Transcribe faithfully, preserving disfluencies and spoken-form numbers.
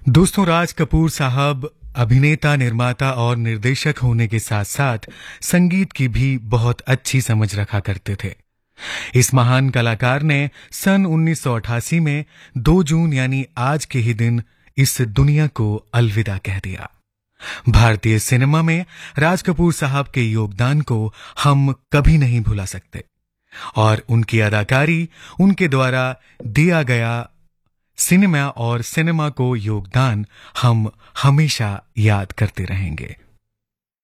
दोस्तों, राज कपूर साहब अभिनेता, निर्माता और निर्देशक होने के साथ साथ संगीत की भी बहुत अच्छी समझ रखा करते थे। इस महान कलाकार ने सन उन्नीस सौ अठासी में दो जून यानी आज के ही दिन इस दुनिया को अलविदा कह दिया। भारतीय सिनेमा में राज कपूर साहब के योगदान को हम कभी नहीं भुला सकते और उनकी अदाकारी, उनके द्वारा दिया गया सिनेमा और सिनेमा को योगदान हम हमेशा याद करते रहेंगे।